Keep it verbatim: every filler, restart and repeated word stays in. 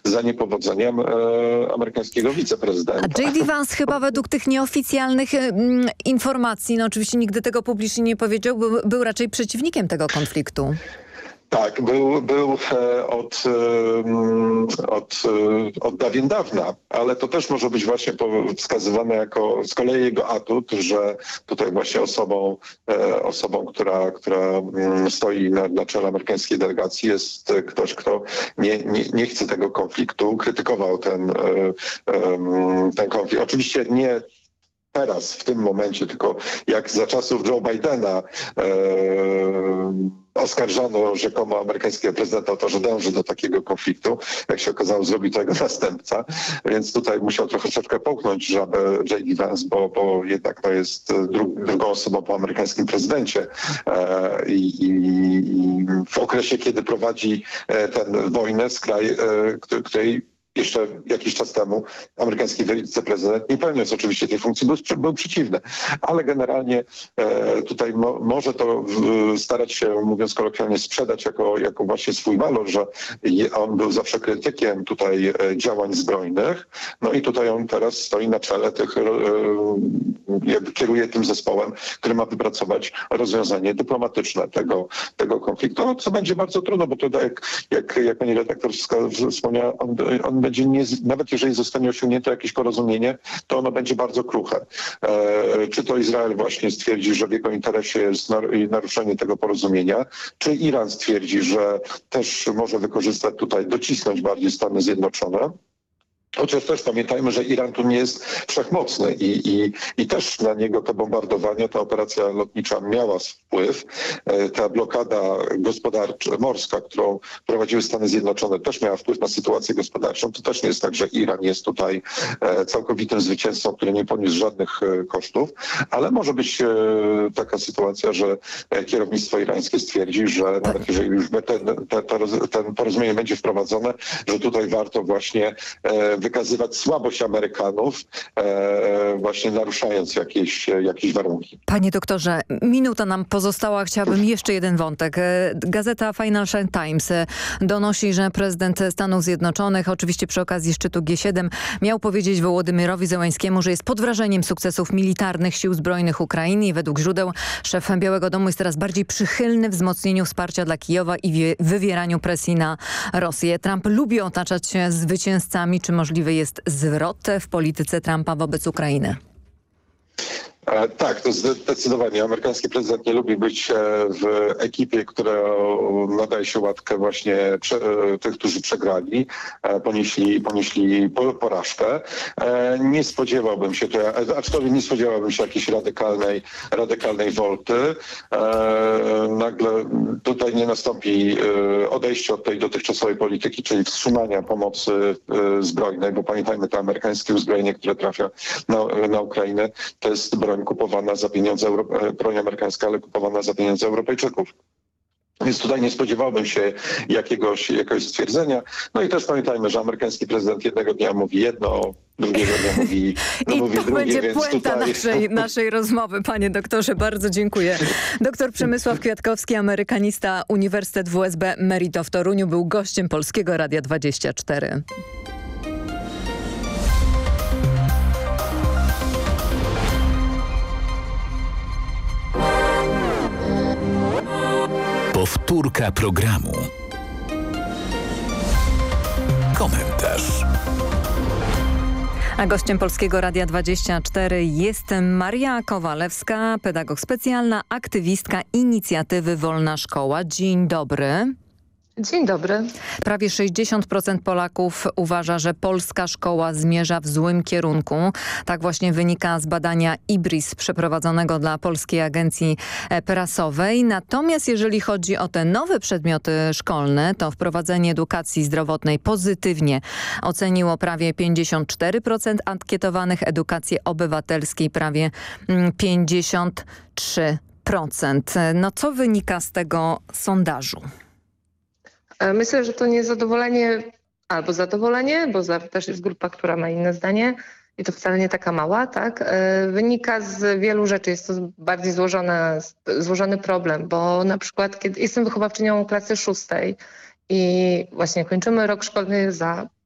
za niepowodzeniem e, amerykańskiego wiceprezydenta. A J D. Vance chyba według tych nieoficjalnych mm, informacji, no oczywiście nigdy tego publicznie nie powiedział, był, był raczej przeciwnikiem tego konfliktu. Tak, był, był e, od, e, od, e, od dawien dawna, ale to też może być właśnie wskazywane jako z kolei jego atut, że tutaj właśnie osobą, e, osobą która, która mm, stoi na, na czele amerykańskiej delegacji jest ktoś, kto nie, nie, nie chce tego konfliktu, krytykował ten, e, e, ten konflikt. Oczywiście nie teraz, w tym momencie, tylko jak za czasów Joe Bidena e, oskarżano rzekomo amerykańskiego prezydenta o to, że dąży do takiego konfliktu. Jak się okazało, zrobił to jego następca. Więc tutaj musiał trochę troszeczkę połknąć żabę J D. Vance, bo, bo jednak to jest dru- drugą osobą po amerykańskim prezydencie. E, i, i w okresie, kiedy prowadzi e, tę wojnę z kraju, e, której jeszcze jakiś czas temu amerykański wiceprezydent, nie pełniąc oczywiście tej funkcji, był, był przeciwny. Ale generalnie e, tutaj mo, może to w, starać się, mówiąc kolokwialnie, sprzedać jako, jako właśnie swój walor, że je, on był zawsze krytykiem tutaj e, działań zbrojnych. No i tutaj on teraz stoi na czele tych, e, jakby kieruje tym zespołem, który ma wypracować rozwiązanie dyplomatyczne tego, tego konfliktu, no, co będzie bardzo trudno, bo to jak, jak, jak pani redaktor wspomniała, on, on będzie nie, nawet jeżeli zostanie osiągnięte jakieś porozumienie, to ono będzie bardzo kruche. E, czy to Izrael właśnie stwierdzi, że w jego interesie jest naruszenie tego porozumienia, czy Iran stwierdzi, że też może wykorzystać tutaj, docisnąć bardziej Stany Zjednoczone. Chociaż też pamiętajmy, że Iran tu nie jest wszechmocny i, i, i też na niego to bombardowanie, ta operacja lotnicza miała wpływ. Ta blokada gospodarcza, morska, którą prowadziły Stany Zjednoczone, też miała wpływ na sytuację gospodarczą. To też nie jest tak, że Iran jest tutaj całkowitym zwycięzcą, który nie poniósł żadnych kosztów, ale może być taka sytuacja, że kierownictwo irańskie stwierdzi, że nawet jeżeli już ten, ten, ten porozumienie będzie wprowadzone, że tutaj warto właśnie wykazywać słabość Amerykanów, e, właśnie naruszając jakieś, jakieś warunki. Panie doktorze, minuta nam pozostała. Chciałabym jeszcze jeden wątek. Gazeta Financial Times donosi, że prezydent Stanów Zjednoczonych, oczywiście przy okazji szczytu G siedem, miał powiedzieć Wołodymyrowi Zełańskiemu, że jest pod wrażeniem sukcesów militarnych sił zbrojnych Ukrainy i według źródeł szef Białego Domu jest teraz bardziej przychylny wzmocnieniu wsparcia dla Kijowa i wywieraniu presji na Rosję. Trump lubi otaczać się zwycięzcami. Czy możliwy jest zwrot w polityce Trumpa wobec Ukrainy? E, tak, to zdecydowanie. Amerykański prezydent nie lubi być w ekipie, która nadaje się łatkę właśnie prze, tych, którzy przegrali, e, ponieśli, ponieśli porażkę. E, nie spodziewałbym się, to, aczkolwiek nie spodziewałbym się jakiejś radykalnej, radykalnej wolty. E, nagle tutaj nie nastąpi odejście od tej dotychczasowej polityki, czyli wstrzymania pomocy e, zbrojnej, bo pamiętajmy, to amerykańskie uzbrojenie, które trafia na, na Ukrainę, to jest broń kupowana za pieniądze, Euro- broń amerykańska, ale kupowana za pieniądze Europejczyków. Więc tutaj nie spodziewałbym się jakiegoś, jakiegoś stwierdzenia. No i też pamiętajmy, że amerykański prezydent jednego dnia mówi jedno, drugiego dnia mówi, no I mówi to drugie, będzie więc puenta tutaj... naszej, naszej rozmowy, panie doktorze. Bardzo dziękuję. Doktor Przemysław Kwiatkowski, amerykanista, Uniwersytet W S B Merito w Toruniu, był gościem Polskiego Radia dwadzieścia cztery. Powtórka programu. Komentarz. A gościem Polskiego Radia dwadzieścia cztery jest Maria Kowalewska, pedagog specjalna, aktywistka inicjatywy Wolna Szkoła. Dzień dobry. Dzień dobry. Prawie sześćdziesiąt procent Polaków uważa, że polska szkoła zmierza w złym kierunku. Tak właśnie wynika z badania I B R I S przeprowadzonego dla Polskiej Agencji Prasowej. Natomiast jeżeli chodzi o te nowe przedmioty szkolne, to wprowadzenie edukacji zdrowotnej pozytywnie oceniło prawie pięćdziesiąt cztery procent ankietowanych, edukację obywatelskiej prawie pięćdziesiąt trzy procent. No co wynika z tego sondażu? Myślę, że to niezadowolenie albo zadowolenie, bo też jest grupa, która ma inne zdanie i to wcale nie taka mała, tak? Wynika z wielu rzeczy. Jest to bardziej złożone, złożony problem, bo na przykład kiedy jestem wychowawczynią klasy szóstej i właśnie kończymy rok szkolny za